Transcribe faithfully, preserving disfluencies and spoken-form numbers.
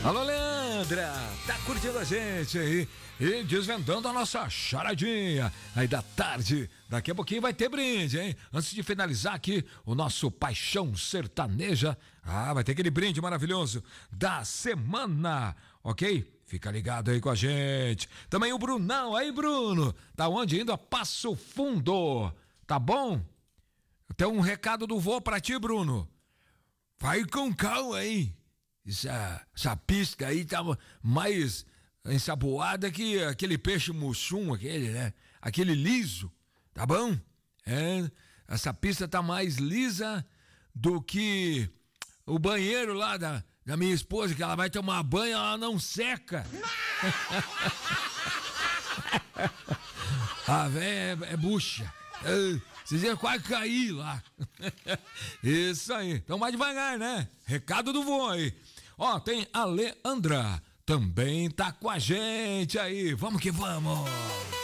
Alô, Leandra, tá curtindo a gente aí e desvendando a nossa charadinha aí da tarde. Daqui a pouquinho vai ter brinde, hein? Antes de finalizar aqui o nosso Paixão Sertaneja, ah, vai ter aquele brinde maravilhoso da semana, ok? Fica ligado aí com a gente. Também o Brunão, aí Bruno, tá onde? Indo a Passo Fundo, tá bom? Tem um recado do vô pra ti, Bruno. Vai com calma aí. Essa, essa pista aí tava mais ensaboada que aquele peixe mussum, aquele, né? Aquele liso, tá bom? É, essa pista tá mais lisa do que o banheiro lá da, da minha esposa, que ela vai tomar banho, ela não seca. A véia é, é bucha. É, vocês iam quase cair lá. Isso aí. Então vai devagar, né? Recado do vô aí. Ó, tem a Leandra, também tá com a gente aí. Vamos que vamos.